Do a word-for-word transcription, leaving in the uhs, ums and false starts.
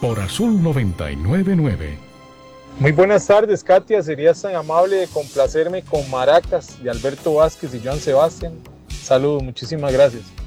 por Azul noventa y nueve punto nueve. Muy buenas tardes, Katia. ¿Serías tan amable de complacerme con Maracas de Alberto Vázquez y Joan Sebastián? Saludos, muchísimas gracias.